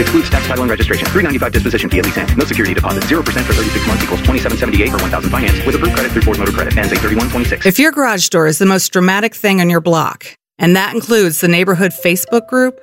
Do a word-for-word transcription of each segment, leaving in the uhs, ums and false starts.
Excludes tax, title, and registration. three ninety-five disposition fee at lease end. No security deposit. zero percent for thirty-six months equals twenty-seven seventy-eight for one thousand finance with approved credit through Ford Motor Credit. Ends eight thirty-one twenty-six. If your garage door is the most dramatic thing on your block, and that includes the neighborhood Facebook group,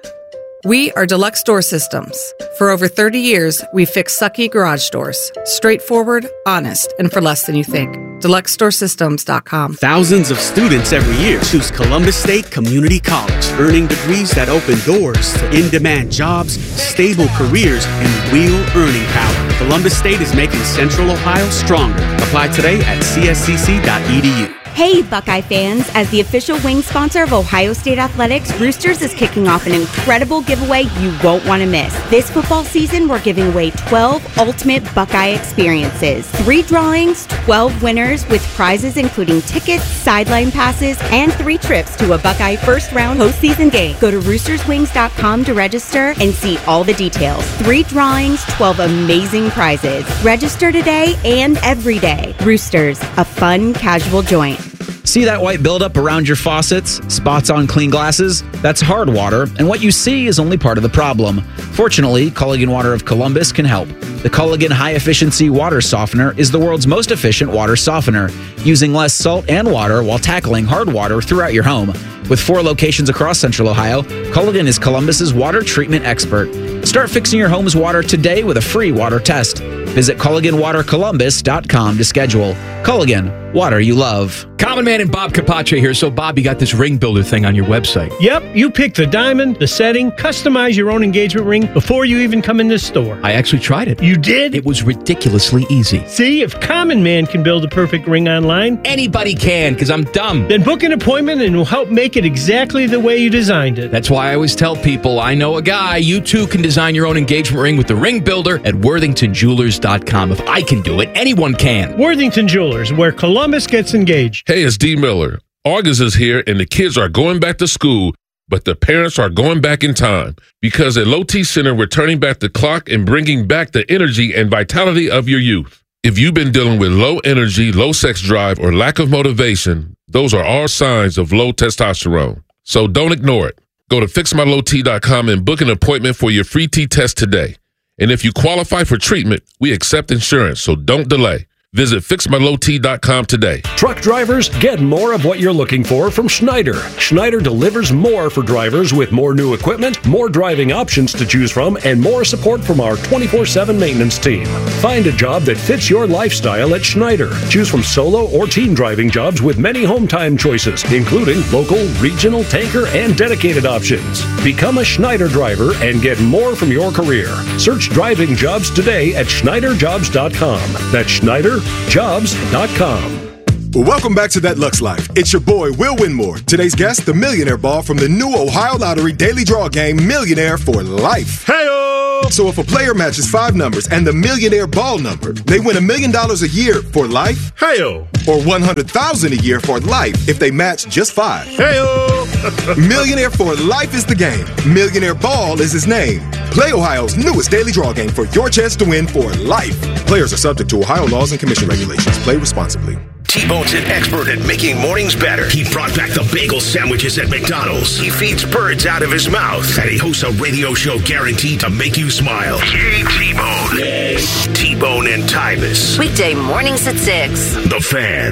we are Deluxe Door Systems. For over thirty years, we fix sucky garage doors. Straightforward, honest, and for less than you think. Deluxe Door Systems dot com. Thousands of students every year choose Columbus State Community College, earning degrees that open doors to in-demand jobs, stable careers, and real earning power. Columbus State is making Central Ohio stronger. Apply today at c s c c dot e d u. Hey, Buckeye fans! As the official wing sponsor of Ohio State Athletics, Roosters is kicking off an incredible giveaway you won't want to miss. This football season, we're giving away twelve ultimate Buckeye experiences. Three drawings, twelve winners with prizes including tickets, sideline passes, and three trips to a Buckeye first-round postseason game. Go to roosters wings dot com to register and see all the details. Three drawings, twelve amazing prizes. Register today and every day. Roosters, a fun, casual joint. See that white buildup around your faucets? Spots on clean glasses? That's hard water, and what you see is only part of the problem. Fortunately, Culligan Water of Columbus can help. The Culligan High Efficiency Water Softener is the world's most efficient water softener, using less salt and water while tackling hard water throughout your home. With four locations across Central Ohio, Culligan is Columbus's water treatment expert. Start fixing your home's water today with a free water test. Visit Culligan Water Columbus dot com to schedule. Culligan, water you love. Common Man and Bob Capace here. So, Bob, you got this ring builder thing on your website. Yep, you pick the diamond, the setting, customize your own engagement ring before you even come in the store. I actually tried it. You did? It was ridiculously easy. See, if Common Man can build a perfect ring online, anybody can, because I'm dumb. Then book an appointment and we'll help make it exactly the way you designed it. That's why I always tell people, I know a guy. You too can design your own engagement ring with the ring builder at worthington jewelers dot com. If I can do it, anyone can. Worthington Jewelers, where Columbus gets engaged. Hey, it's D. Miller. August is here and the kids are going back to school, but the parents are going back in time because at Low T Center, we're turning back the clock and bringing back the energy and vitality of your youth. If you've been dealing with low energy, low sex drive, or lack of motivation, those are all signs of low testosterone. So don't ignore it. Go to fix my low t dot com and book an appointment for your free T-test today. And if you qualify for treatment, we accept insurance, so don't delay. Visit fix my low t dot com today. Truck drivers, get more of what you're looking for from Schneider. Schneider delivers more for drivers with more new equipment, more driving options to choose from, and more support from our twenty-four seven maintenance team. Find a job that fits your lifestyle at Schneider. Choose from solo or team driving jobs with many home time choices, including local, regional, tanker, and dedicated options. Become a Schneider driver and get more from your career. Search driving jobs today at schneider jobs dot com. That's Schneider jobs dot com. Welcome back to That Lux Life. It's your boy, Will Winmore. Today's guest, the Millionaire Ball from the new Ohio Lottery Daily Draw game, Millionaire for Life. Hey-o! So if a player matches five numbers and the Millionaire Ball number, they win a million dollars a year for life. Hey-o! Or one hundred thousand dollars a year for life if they match just five. Hey-o! Millionaire for Life is the game. Millionaire Ball is his name. Play Ohio's newest daily draw game for your chance to win for life. Players are subject to Ohio laws and commission regulations. Play responsibly. T-Bone's an expert at making mornings better. He brought back the bagel sandwiches at McDonald's. He feeds birds out of his mouth. And he hosts a radio show guaranteed to make you smile. Yay, T-Bone. Yes. T-Bone and Tyvis. Weekday mornings at six. The Fan.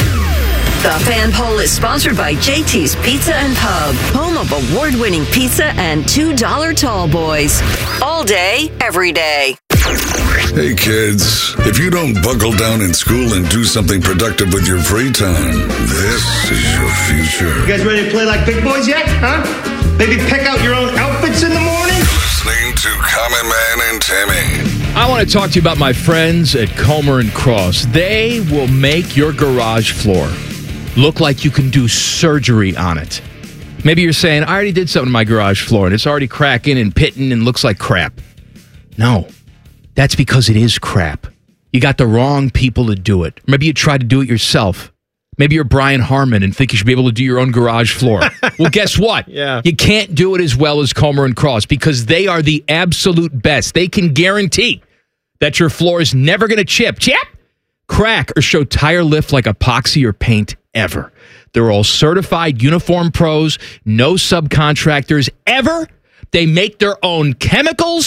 The Fan Poll is sponsored by J T's Pizza and Pub, home of award-winning pizza and two dollar tall boys. All day, every day. Hey kids, if you don't buckle down in school and do something productive with your free time, this is your future. You guys ready to play like big boys yet, huh? Maybe pick out your own outfits in the morning? Listening to Common Man and Timmy. I want to talk to you about my friends at Comer and Cross. They will make your garage floor look like you can do surgery on it. Maybe you're saying, I already did something to my garage floor and it's already cracking and pitting and looks like crap. No, that's because it is crap. You got the wrong people to do it. Maybe you tried to do it yourself. Maybe you're Brian Harmon and think you should be able to do your own garage floor. Well, guess what? Yeah. You can't do it as well as Comer and Cross because they are the absolute best. They can guarantee that your floor is never going to chip, chip, crack, or show tire lift like epoxy or paint ever. They're all certified uniform pros, no subcontractors ever. They make their own chemicals,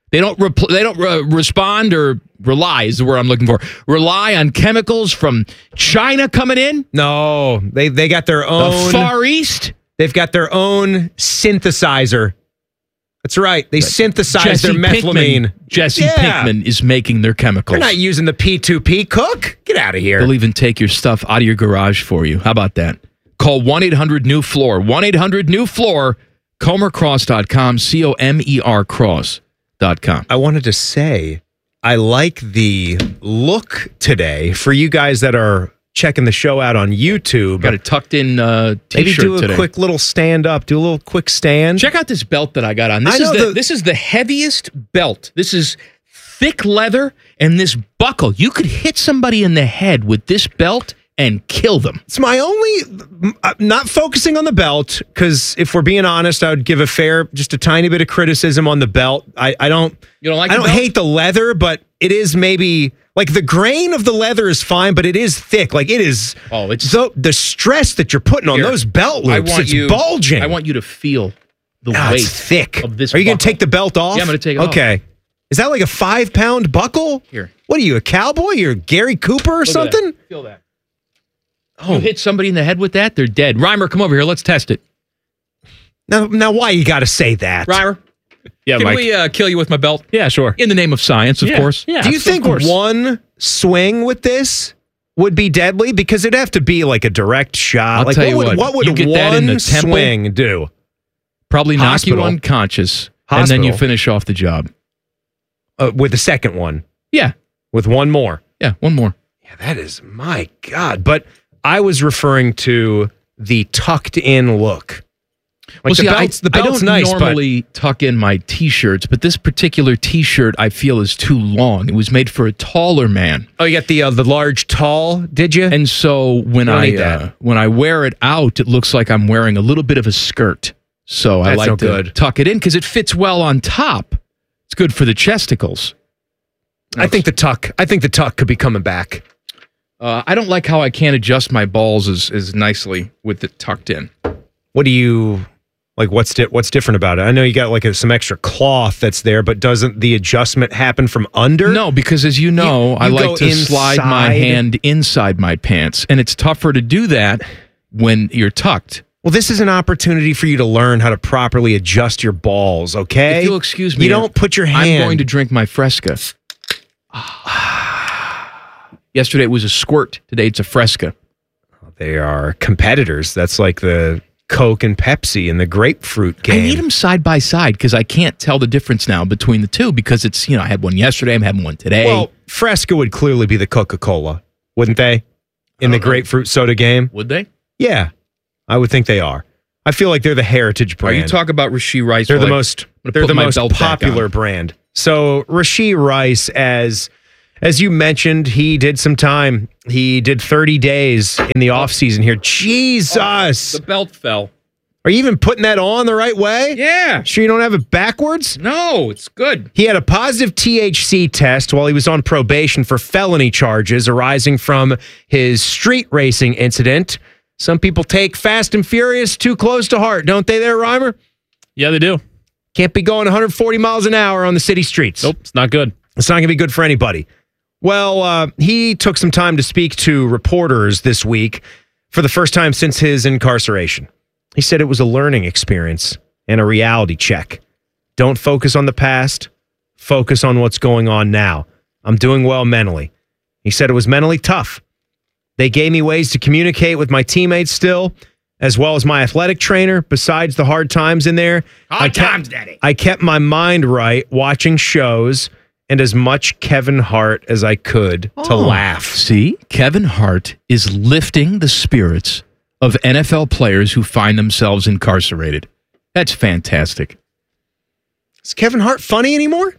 They don't repl- they don't uh, respond or rely is the word I'm looking for. Rely on chemicals from China coming in? No, they they got their own the Far East. They've got their own synthesizer. That's right. They synthesize Jesse their methylamine. Pinkman, Jesse Yeah. Pinkman is making their chemicals. They're not using the P two P. Cook, get out of here. They'll even take your stuff out of your garage for you. How about that? Call one eight hundred new floor. one eight hundred new floor. Comer Cross dot com. C O M E R Cross dot com. I wanted to say, I like the look today for you guys that are checking the show out on YouTube. Got a tucked in uh, t-shirt Maybe do a today. quick little stand up. Do a little quick stand. Check out this belt that I got on. This I is know the, the- this is the heaviest belt. This is thick leather and this buckle. You could hit somebody in the head with this belt and kill them. It's my only, uh, not focusing on the belt, because if we're being honest, I would give a fair, just a tiny bit of criticism on the belt. I, I don't, You don't like I the don't belt? hate the leather, but it is maybe, like the grain of the leather is fine, but it is thick. Like it is, Oh, it's so the stress that you're putting on Here, those belt I loops, want it's you, bulging. I want you to feel the Ah, weight it's thick. of this Are you going to buckle. take the belt off? Yeah, I'm gonna take it off. Okay. Is that like a five pound buckle? Here. What are you, a cowboy? You're Gary Cooper or Look at that. something? Feel that. Oh. You hit somebody in the head with that, they're dead. Reimer, come over here. Let's test it. Now, now, why you got to say that? Reimer, Yeah, can Mike. we uh, kill you with my belt? Yeah, sure. In the name of science, of Yeah, course. yeah. Do you of think course. one swing with this would be deadly? Because it'd have to be like a direct shot. I'll like tell what you would, what, what would you get that in one the temple? swing do? Probably knock Hospital. you unconscious, and then you Hospital. finish off the job. Uh, with the second one. Yeah. With one more. Yeah, one more. Yeah, that is, my God. But I was referring to the tucked in look. Like well, the see, belt's, I, the belt's I don't nice, normally tuck in my T-shirts, but this particular T-shirt I feel is too long. It was made for a taller man. but oh, you got the uh, the large tall, did you? And so when You don't I need that. uh, when I wear it out, it looks like I'm wearing a little bit of a skirt. So I That's like no to good. tuck it in because it fits well on top. It's good for the chesticles. I think the tuck. I think the tuck could be coming back. Uh, I don't like how I can't adjust my balls as, as nicely with it tucked in. What do you like? What's di- what's different about it? I know you got like a, some extra cloth that's there, but doesn't the adjustment happen from under? No, because as you know, You- I you like go to slide my inside. hand inside my pants, and it's tougher to do that when you're tucked. Well, this is an opportunity for you to learn how to properly adjust your balls. Okay, If you'll excuse me, you don't put your hand. I'm going to drink my Fresca. Yesterday it was a squirt. Today it's a Fresca. They are competitors. That's like the Coke and Pepsi and the grapefruit game. I need them side by side because I can't tell the difference now between the two because it's, you know, I had one yesterday, I'm having one today. Well, Fresca would clearly be the Coca-Cola, wouldn't they? In the grapefruit soda game? Would they? Yeah, I would think they are. I feel like they're the heritage Are brand. you talking about Rasheed Rice? They're while the I- most. I'm gonna They're put the my most belt back popular on. brand. So Rasheed Rice, as as you mentioned, he did some time. He did thirty days in the off season here. Jesus, The belt fell. are you even putting that on the right way? Yeah. Sure you don't have it backwards? No, it's good. He had a positive T H C test while he was on probation for felony charges arising from his street racing incident. Some people take Fast and Furious too close to heart, don't they there, Reimer? Yeah, they do. Can't be going one hundred forty miles an hour on the city streets. Nope, it's not good. It's not going to be good for anybody. Well, uh, he took some time to speak to reporters this week for the first time since his incarceration. He said it was a learning experience and a reality check. Don't focus on the past. Focus on what's going on now. I'm doing well mentally. He said it was mentally tough. They gave me ways to communicate with my teammates still, as well as my athletic trainer, besides the hard times in there. Hard I kept, times, Daddy. I kept my mind right watching shows and as much Kevin Hart as I could to Oh. laugh. See, Kevin Hart is lifting the spirits of N F L players who find themselves incarcerated. That's fantastic. Is Kevin Hart funny anymore?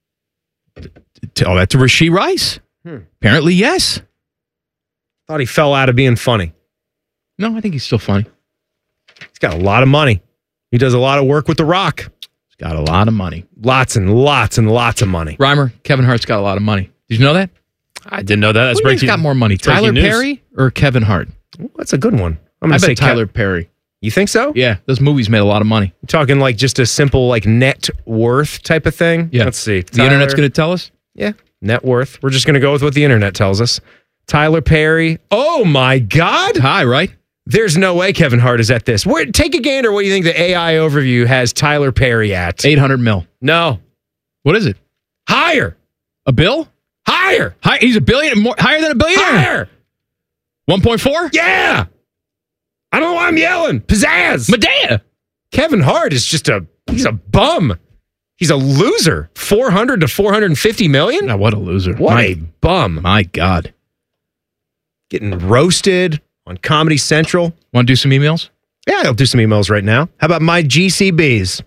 Tell that to Rasheed Rice. Hmm. Apparently, yes. Thought he fell out of being funny. No, I think he's still funny. He's got a lot of money. He does a lot of work with The Rock. He's got a lot of money. Lots and lots and lots of money. Reimer, Kevin Hart's got a lot of money. Did you know that? I didn't know that. That's Who do you think's breaking. got more money, breaking Tyler news. Perry or Kevin Hart? Ooh, that's a good one. I'm I going to bet say Kev- Tyler Perry. You think so? Yeah, those movies made a lot of money. You're talking like just a simple like net worth type of thing? Yeah. Let's see. The internet's going to tell us? Yeah, net worth. We're just going to go with what the internet tells us. Tyler Perry. Oh, my God. High, right? There's no way Kevin Hart is at this. Where, take a gander. What do you think the A I overview has Tyler Perry at? eight hundred mil. No. What is it? Higher. A bill? Higher. High, he's a billion, more, higher than a billionaire? Higher. one point four? Yeah. I don't know why I'm yelling. Pizzazz. Medea. Kevin Hart is just a, he's a bum. He's a loser. four hundred to four hundred fifty million? Now, what a loser. What my, a bum. My God. Getting roasted on Comedy Central. Want to do some emails? Yeah, I'll do some emails right now. How about my G C Bs?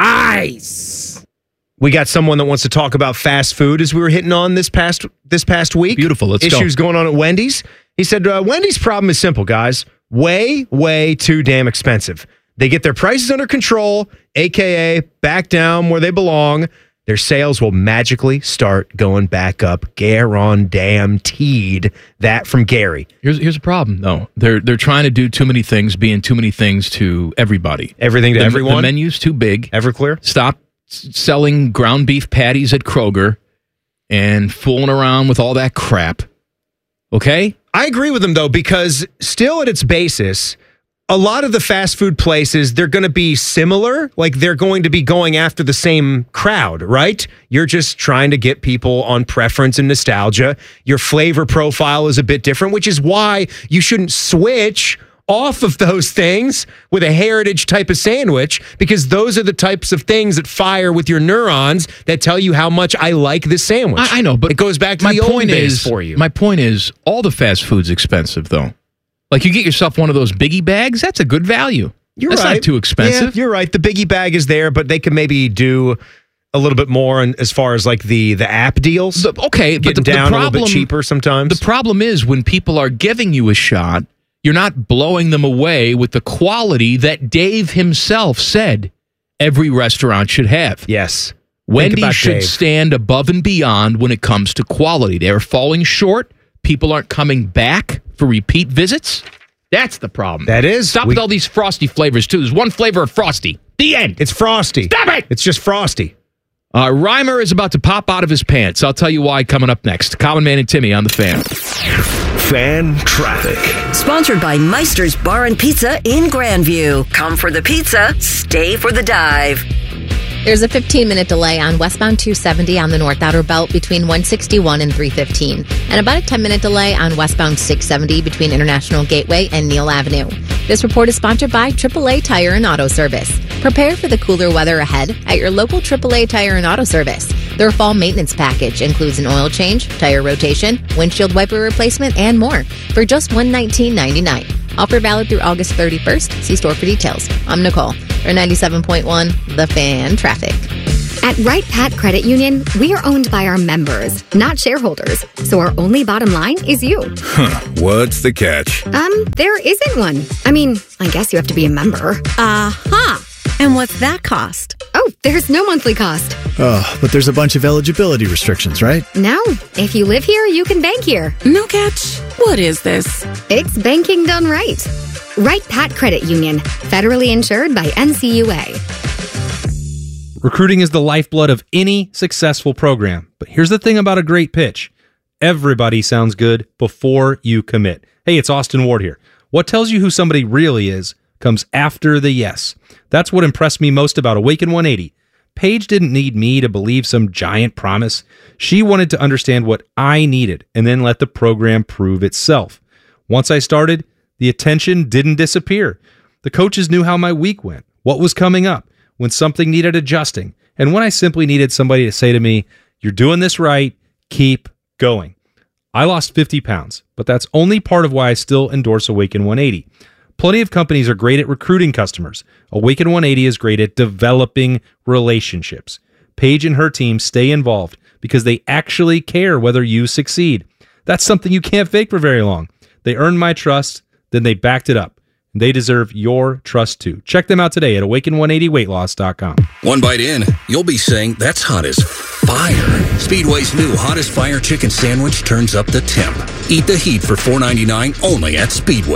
Nice. We got someone that wants to talk about fast food as we were hitting on this past this past week. Beautiful. Let's Issues go. going on at Wendy's. He said, uh, Wendy's problem is simple, guys. Way, way too damn expensive. They get their prices under control, a k a back down where they belong. Their sales will magically start going back up. Guaranteed. That from Gary. Here's here's a problem, though. They're they're trying to do too many things, being too many things to everybody. Everything to the, everyone? The menu's too big. Everclear? Stop s- selling ground beef patties at Kroger and fooling around with all that crap. Okay? I agree with him, though, because still at its basis, a lot of the fast food places, they're going to be similar. Like, they're going to be going after the same crowd, right? You're just trying to get people on preference and nostalgia. Your flavor profile is a bit different, which is why you shouldn't switch off of those things with a heritage type of sandwich, because those are the types of things that fire with your neurons that tell you how much I like this sandwich. I, I know, but it goes back to my the old point days is, for you. My point is, all the fast food's expensive, though. Like, you get yourself one of those biggie bags, that's a good value. You're that's right. not too expensive. Yeah, you're right. The biggie bag is there, but they can maybe do a little bit more on, as far as like the the app deals. The, okay, but getting the, down the problem, a little bit cheaper sometimes. The problem is when people are giving you a shot, you're not blowing them away with the quality that Dave himself said every restaurant should have. Yes. Wendy's should Dave. stand above and beyond when it comes to quality. They're falling short. People aren't coming back for repeat visits. That's the problem. That is. Stop We- with all these Frosty flavors, too. There's one flavor of Frosty. The end. It's Frosty. Stop it! It's just Frosty. Uh, Reimer is about to pop out of his pants. I'll tell you why coming up next. Common Man and Timmy on the Fan. Fan traffic. Sponsored by Meister's Bar and Pizza in Grandview. Come for the pizza, stay for the dive. There's a fifteen-minute delay on westbound two seventy on the North Outer Belt between one sixty-one and three fifteen, and about a ten-minute delay on westbound six seventy between International Gateway and Neal Avenue. This report is sponsored by triple A Tire and Auto Service. Prepare for the cooler weather ahead at your local triple A Tire and Auto Service. Their fall maintenance package includes an oil change, tire rotation, windshield wiper replacement, and more for just one hundred nineteen dollars and ninety-nine cents. Offer valid through August thirty-first. See store for details. I'm Nicole. For ninety-seven point one, The Fan Traffic. At Wright Pat Credit Union, we are owned by our members, not shareholders. So our only bottom line is you. Huh, what's the catch? Um, there isn't one. I mean, I guess you have to be a member. Uh-huh. And what's that cost? Oh, there's no monthly cost. Oh, but there's a bunch of eligibility restrictions, right? No. If you live here, you can bank here. No catch. What is this? It's banking done right. Wright Pat Credit Union, federally insured by N C U A. Recruiting is the lifeblood of any successful program. But here's the thing about a great pitch. Everybody sounds good before you commit. Hey, it's Austin Ward here. What tells you who somebody really is comes after the yes. That's what impressed me most about Awaken one eighty. Paige didn't need me to believe some giant promise. She wanted to understand what I needed and then let the program prove itself. Once I started, the attention didn't disappear. The coaches knew how my week went, what was coming up, when something needed adjusting, and when I simply needed somebody to say to me, "You're doing this right, keep going." I lost fifty pounds, but that's only part of why I still endorse Awaken one eighty. Plenty of companies are great at recruiting customers. Awaken one eighty is great at developing relationships. Paige and her team stay involved because they actually care whether you succeed. That's something you can't fake for very long. They earned my trust, then they backed it up. They deserve your trust too. Check them out today at awaken one eighty weight loss dot com. One bite in, you'll be saying, "That's hot as fire." Speedway's new Hottest Fire Chicken Sandwich turns up the temp. Eat the heat for four ninety-nine only at Speedway.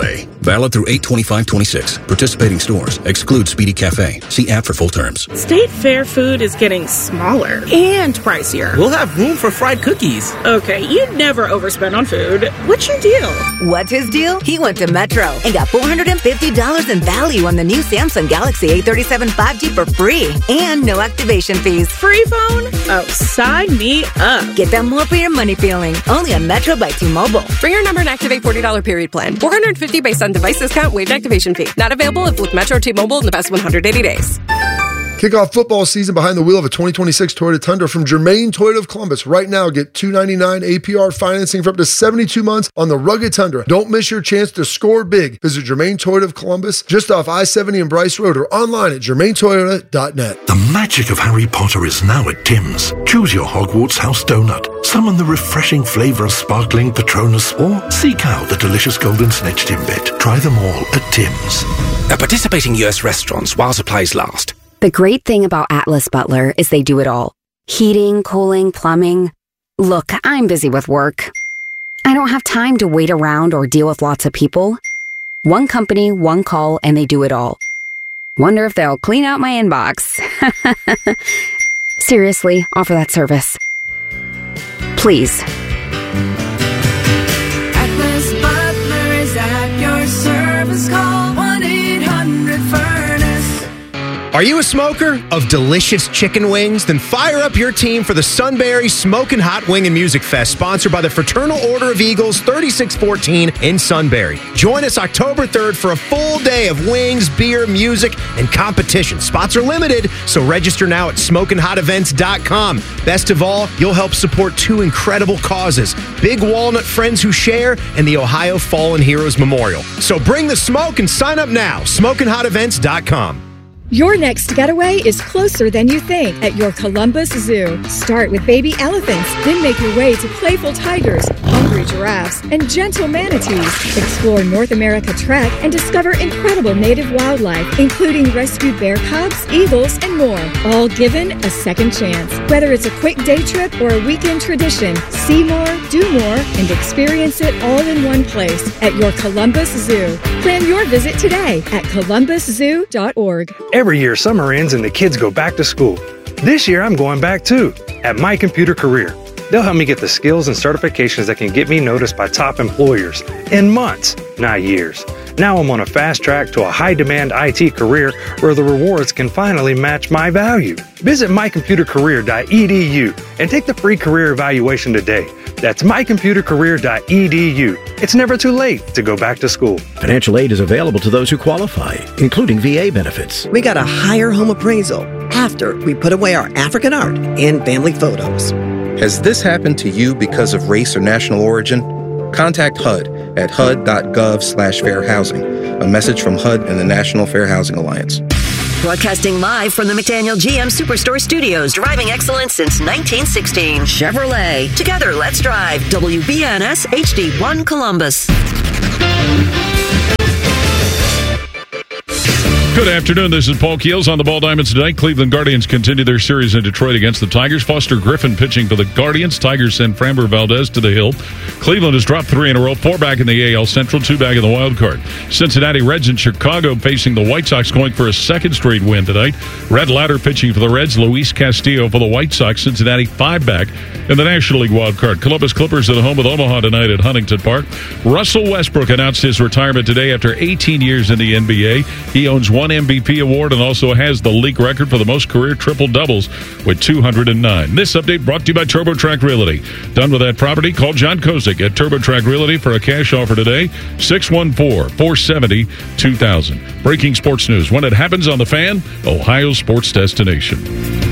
Valid through eight twenty-five twenty-six. Participating stores. Exclude Speedy Cafe. See app for full terms. State Fair food is getting smaller and pricier. We'll have room for fried cookies. Okay, you never overspend on food. What's your deal? What's his deal? He went to Metro and got four hundred fifty dollars in value on the new Samsung Galaxy A thirty-seven five G for free and no activation fees. Free phone? Oh, sign me up. Get that more for your money feeling. Only on Metro by T-Mobile. For your number and activate forty dollars period plan. four hundred fifty dollars based on device discount, waived activation fee. Not available if with Metro T-Mobile in the past one hundred eighty days. Kick off football season behind the wheel of a twenty twenty-six Toyota Tundra from Germain Toyota of Columbus. Right now, get two hundred ninety-nine dollars A P R financing for up to seventy-two months on the rugged Tundra. Don't miss your chance to score big. Visit Germain Toyota of Columbus, just off I seventy and Bryce Road, or online at germain toyota dot net. The magic of Harry Potter is now at Tim's. Choose your Hogwarts house donut, summon the refreshing flavour of sparkling Patronus, or seek out the delicious golden snitch Timbit. Try them all at Tim's. At participating U S restaurants while supplies last. The great thing about Atlas Butler is they do it all. Heating, cooling, plumbing. Look, I'm busy with work. I don't have time to wait around or deal with lots of people. One company, one call, and they do it all. Wonder if they'll clean out my inbox. Seriously, offer that service. Please. Atlas Butler is at your service. Call one eight hundred furnace. Are you a smoker of delicious chicken wings? Then fire up your team for the Sunbury Smokin' Hot Wing and Music Fest, sponsored by the Fraternal Order of Eagles, thirty-six fourteen in Sunbury. Join us October third for a full day of wings, beer, music, and competition. Spots are limited, so register now at smokin hot events dot com. Best of all, you'll help support two incredible causes: Big Walnut Friends Who Share and the Ohio Fallen Heroes Memorial. So bring the smoke and sign up now. smokin hot events dot com. Your next getaway is closer than you think at your Columbus Zoo. Start with baby elephants, then make your way to playful tigers, hungry giraffes, and gentle manatees. Explore North America Trek and discover incredible native wildlife, including rescued bear cubs, eagles, and more, all given a second chance. Whether it's a quick day trip or a weekend tradition, see more, do more, and experience it all in one place at your Columbus Zoo. Plan your visit today at columbus zoo dot org. Every year, summer ends and the kids go back to school. This year, I'm going back too, at My Computer Career. They'll help me get the skills and certifications that can get me noticed by top employers in months, not years. Now I'm on a fast track to a high-demand I T career where the rewards can finally match my value. Visit my computer career dot e d u and take the free career evaluation today. That's my computer career dot e d u. It's never too late to go back to school. Financial aid is available to those who qualify, including V A benefits. We got a higher home appraisal after we put away our African art and family photos. Has this happened to you because of race or national origin? Contact H U D at H U D dot gov slash fair housing. A message from H U D and the National Fair Housing Alliance. Broadcasting live from the McDaniel G M Superstore Studios. Driving excellence since nineteen sixteen. Chevrolet. Together, let's drive. W B N S H D one Columbus. Good afternoon. This is Paul Keels on the Ball Diamonds tonight. Cleveland Guardians continue their series in Detroit against the Tigers. Foster Griffin pitching for the Guardians. Tigers send Framber Valdez to the hill. Cleveland has dropped three in a row, four back in the A L Central, two back in the wild card. Cincinnati Reds and Chicago facing the White Sox, going for a second straight win tonight. Red Ladder pitching for the Reds. Luis Castillo for the White Sox. Cincinnati five back in the National League wild card. Columbus Clippers at home with Omaha tonight at Huntington Park. Russell Westbrook announced his retirement today after eighteen years in the N B A. He owns one M V P award and also has the league record for the most career triple-doubles with two hundred nine. This update brought to you by TurboTrack Realty. Done with that property? Call John Kozik at TurboTrack Realty for a cash offer today, six one four, four seven zero, two thousand. Breaking sports news. When it happens on The Fan, Ohio sports destination.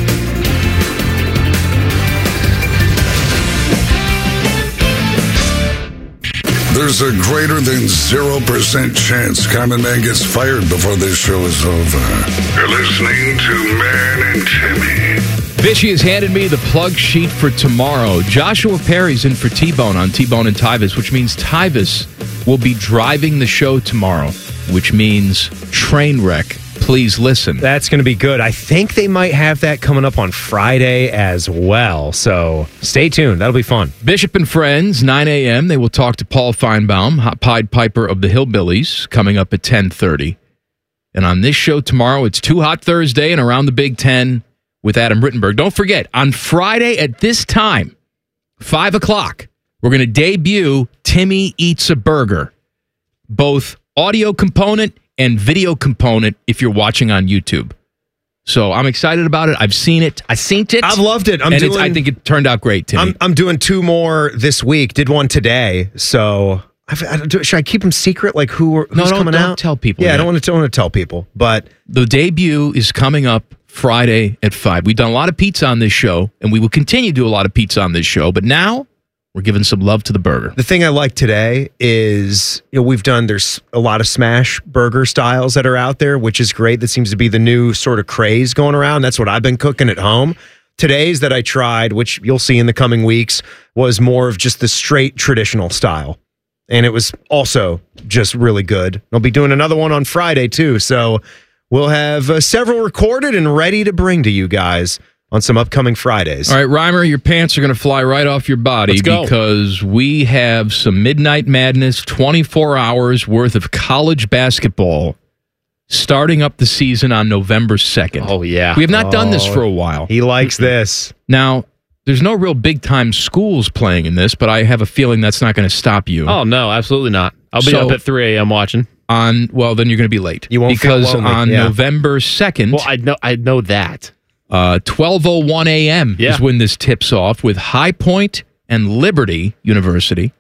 There's a greater than zero percent chance Common Man gets fired before this show is over. You're listening to Man and Timmy. Vichy has handed me the plug sheet for tomorrow. Joshua Perry's in for T-Bone on T-Bone and Tyvis, which means Tyvis will be driving the show tomorrow, which means Trainwreck Please listen. That's going to be good. I think they might have that coming up on Friday as well. So stay tuned. That'll be fun. Bishop and Friends, nine a.m. They will talk to Paul Feinbaum, Hot Pied Piper of the Hillbillies, coming up at ten thirty. And on this show tomorrow, it's Too Hot Thursday and Around the Big Ten with Adam Rittenberg. Don't forget, on Friday at this time, five o'clock, we're going to debut Timmy Eats a Burger, both audio component and video component if you're watching on YouTube. So I'm excited about it. I've seen it. I seen it. I've loved it. I'm and doing, it's, I think it turned out great, Timmy. I'm, I'm doing two more this week. Did one today. So I've, I don't, should I keep them secret? Like who who's no, don't, coming don't out? Tell people. Yeah, yet. I don't want to, don't want to tell people. But the debut is coming up Friday at five. We've done a lot of pizza on this show, and we will continue to do a lot of pizza on this show. But now we're giving some love to the burger. The thing I like today is, you know, we've done, there's a lot of smash burger styles that are out there, which is great. That seems to be the new sort of craze going around. That's what I've been cooking at home. Today's that I tried, which you'll see in the coming weeks, was more of just the straight traditional style. And it was also just really good. I'll be doing another one on Friday too. So we'll have uh, several recorded and ready to bring to you guys on some upcoming Fridays. All right, Reimer, your pants are going to fly right off your body Let's go. because we have some Midnight Madness, twenty-four hours worth of college basketball starting up the season on November second. Oh, yeah. We have not done this Oh, for a while. He likes this. Now, there's no real big-time schools playing in this, but I have a feeling that's not going to stop you. Oh, no, absolutely not. I'll be So- up at three a.m. watching. On Well, then you're going to be late. You won't feel Because lonely, on yeah. November second... Well, I know I know that. Uh, twelve oh one a.m. Yeah. is when this tips off with High Point and Liberty University.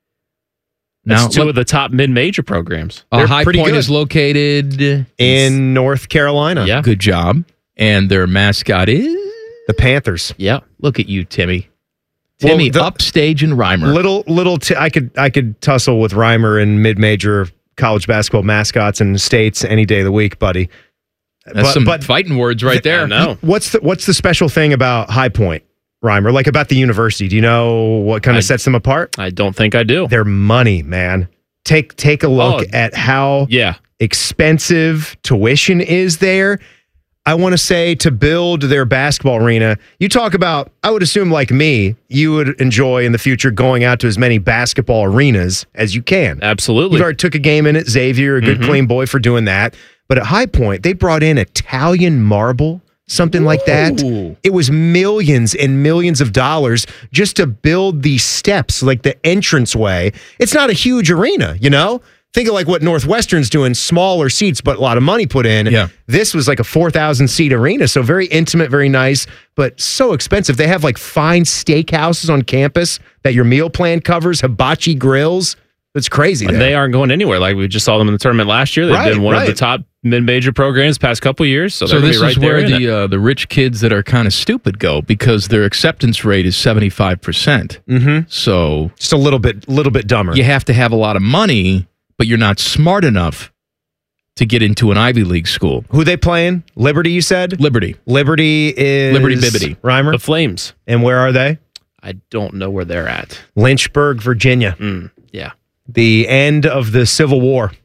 That's Now, two look, of the top mid-major programs. uh, They're High pretty Point good. is located In North Carolina. Yeah. Good job. And their mascot is... The Panthers. Yeah. Look at you, Timmy. Well, Timmy, the- upstage and Reimer. Little, little, t- I could, I could tussle with Reimer and mid-major college basketball mascots and states any day of the week, buddy. That's some fighting words right there. I know. What's the what's the special thing about High Point, Reimer? Like about the university? Do you know what kind I- of sets them apart? I don't think I do. Their money, man. Take take a look Oh, at how Yeah. expensive tuition is there. I want to say to build their basketball arena, you talk about, I would assume like me, you would enjoy in the future going out to as many basketball arenas as you can. Absolutely. You already took a game in at Xavier, a good Mhm. clean boy for doing that. But at High Point, they brought in Italian marble, something like that. Ooh. It was millions and millions of dollars just to build these steps, like the entranceway. It's not a huge arena, you know? Think of like what Northwestern's doing, smaller seats, but a lot of money put in. Yeah. This was like a four thousand seat arena, so very intimate, very nice, but so expensive. They have like fine steakhouses on campus that your meal plan covers, hibachi grills. It's crazy. And there. they aren't going anywhere. Like we just saw them in the tournament last year. They've Right, been one of the right. top mid-major programs past couple years. So, So they're gonna this be right is there where in it. the uh, the rich kids that are kind of stupid go because their acceptance rate is seventy-five percent. Mm-hmm. So Just a little bit, little bit dumber. you have to have a lot of money, but you're not smart enough to get into an Ivy League school. Who they playing? Liberty, you said? Liberty. Liberty is Liberty Bibbity. Reimer. The Flames. And where are they? I don't know where they're at. Lynchburg, Virginia. Mm, yeah. The end of the Civil War.